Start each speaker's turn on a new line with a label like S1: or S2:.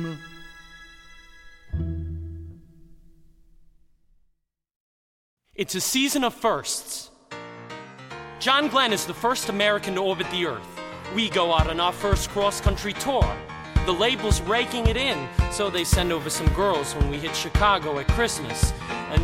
S1: It's a season of firsts. John Glenn is the first American to orbit the Earth. We go out on our first cross-country tour. The label's raking it in, so they send over some girls when we hit Chicago at Christmas. And